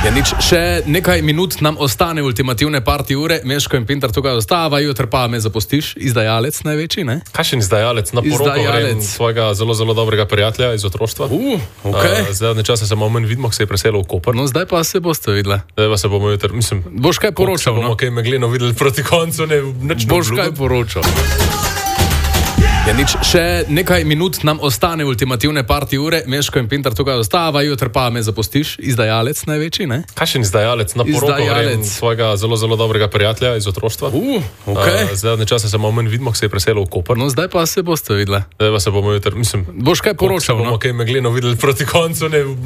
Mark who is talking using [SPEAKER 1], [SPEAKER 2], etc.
[SPEAKER 1] Ja, nič, še nekaj minut nam ostane ultimativne parti ure, Meško in Pintar tukaj ostava, jutri pa me zapustiš, izdajalec največji, ne?
[SPEAKER 2] Kakšen izdajalec? Na poroko grem svojega zelo, zelo dobrega prijatelja iz otroštva.
[SPEAKER 1] Okay.
[SPEAKER 2] Zadnje čase se malo manj vidimo, se je preselil v Koper.
[SPEAKER 1] No, zdaj pa se boste videli.
[SPEAKER 2] Zdaj pa se bomo jutri, mislim...
[SPEAKER 1] Boš kaj poročal,
[SPEAKER 2] no? Bomo kaj megleno videli proti koncu, ne, nič ne
[SPEAKER 1] boš kaj poročal. Ja, nič, še nekaj minut nam ostane ultimativne parti ure, Meško in Pintar tukaj ostava, jutri pa me zapustiš, izdajalec največji, ne?
[SPEAKER 2] Kakšen izdajalec? Na poroko grem svojega zelo, zelo dobrega prijatelja iz otroštva.
[SPEAKER 1] Okay.
[SPEAKER 2] Zadnje čase se malo manj vidimo, se je preselil v Koper.
[SPEAKER 1] No, zdaj pa se boste videli.
[SPEAKER 2] Zdaj pa se bomo jutri, mislim...
[SPEAKER 1] Boš kaj poročal,
[SPEAKER 2] no? Bomo kaj megleno videli proti koncu, ne...